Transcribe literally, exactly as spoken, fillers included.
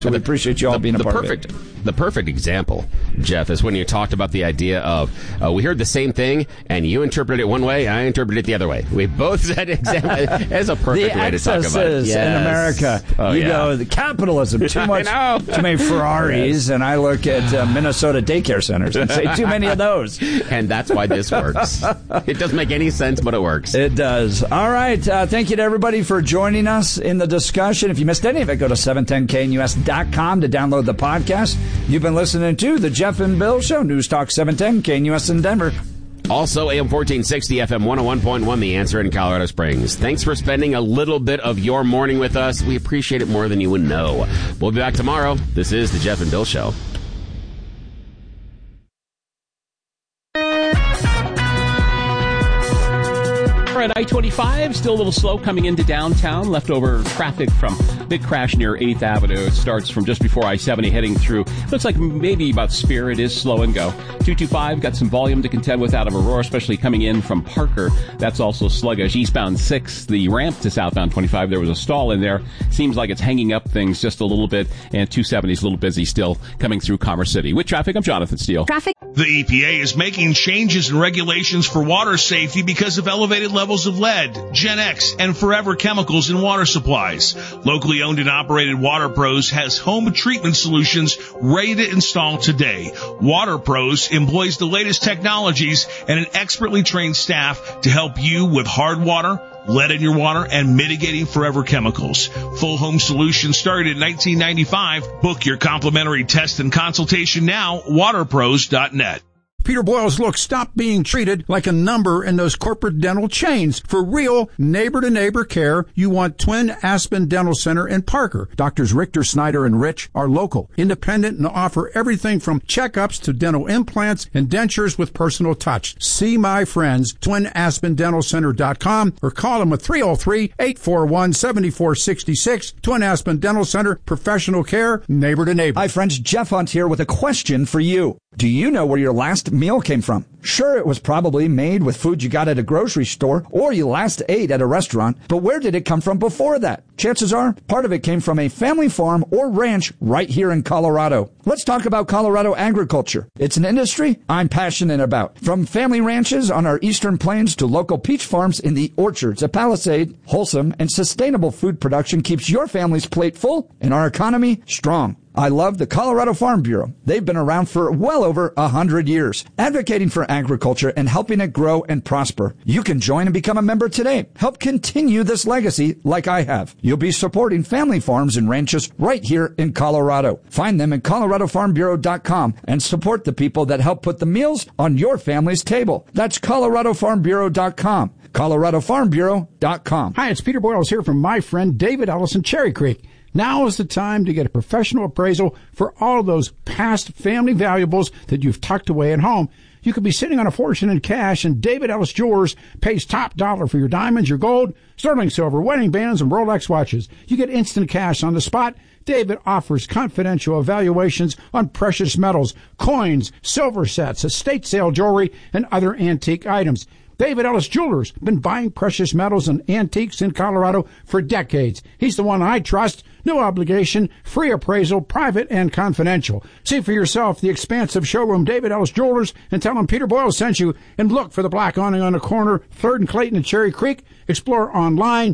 So we appreciate you all the, being a the part perfect, of it. The perfect example, Jeff, is when you talked about the idea of, uh, we heard the same thing, and you interpreted it one way, I interpreted it the other way. We both said exactly. It's a perfect the way to talk about it. Yes. In America, oh, you yeah. go, the capitalism, too much, too many Ferraris, yes. And I look at uh, Minnesota daycare centers and say, too many of those. And that's why this works. It doesn't make any sense, but it works. It does. All right. Uh, thank you to everybody for joining us in the discussion. If you missed any of it, go to seven ten K N U S dot com to download the podcast. You've been listening to The Jeff and Bill Show, News Talk seven ten K N U S in Denver. Also, A M fourteen sixty, F M one oh one point one, The Answer in Colorado Springs. Thanks for spending a little bit of your morning with us. We appreciate it more than you would know. We'll be back tomorrow. This is The Jeff and Bill Show. At I twenty-five, still a little slow coming into downtown. Leftover traffic from big crash near eighth Avenue. It starts from just before I seventy heading through. Looks like maybe about Spear. It is slow and go. two twenty-five got some volume to contend with out of Aurora, especially coming in from Parker. That's also sluggish. Eastbound six, the ramp to southbound twenty-five, there was a stall in there. Seems like it's hanging up things just a little bit. And two seventy is a little busy still coming through Commerce City. With traffic, I'm Jonathan Steele. Traffic. The E P A is making changes in regulations for water safety because of elevated levels of lead, Gen X, and forever chemicals in water supplies. Locally owned and operated Water Pros has home treatment solutions ready to install today. Water Pros employs the latest technologies and an expertly trained staff to help you with hard water, lead in your water, and mitigating forever chemicals. Full home solutions started in nineteen ninety-five. Book your complimentary test and consultation now, water pros dot net. Peter Boyles, look, stop being treated like a number in those corporate dental chains. For real, neighbor-to-neighbor care, you want Twin Aspen Dental Center in Parker. Doctors Richter, Snyder, and Rich are local, independent, and offer everything from checkups to dental implants and dentures with personal touch. See my friends, twin aspen dental center dot com, or call them at three oh three, eight four one, seven four six six. Twin Aspen Dental Center, professional care, neighbor-to-neighbor. Hi, friends. Jeff Hunt here with a question for you. Do you know where your last meal came from? Sure, it was probably made with food you got at a grocery store or you last ate at a restaurant, but where did it come from before that? Chances are, part of it came from a family farm or ranch right here in Colorado. Let's talk about Colorado agriculture. It's an industry I'm passionate about. From family ranches on our eastern plains to local peach farms in the orchards at Palisade, wholesome and sustainable food production keeps your family's plate full and our economy strong. I love the Colorado Farm Bureau. They've been around for well over a hundred years, advocating for agriculture and helping it grow and prosper. You can join and become a member today. Help continue this legacy like I have. You'll be supporting family farms and ranches right here in Colorado. Find them at colorado farm bureau dot com and support the people that help put the meals on your family's table. That's colorado farm bureau dot com. colorado farm bureau dot com. Hi, it's Peter Boyles here from my friend David Ellis in Cherry Creek. Now is the time to get a professional appraisal for all of those past family valuables that you've tucked away at home. You could be sitting on a fortune in cash, and David Ellis Jewelers pays top dollar for your diamonds, your gold, sterling silver, wedding bands, and Rolex watches. You get instant cash on the spot. David offers confidential evaluations on precious metals, coins, silver sets, estate sale jewelry, and other antique items. David Ellis Jewelers been buying precious metals and antiques in Colorado for decades. He's the one I trust. No obligation, free appraisal, private and confidential. See for yourself the expansive showroom David Ellis Jewelers and tell him Peter Boyle sent you, and look for the black awning on the corner, third and Clayton and Cherry Creek. Explore online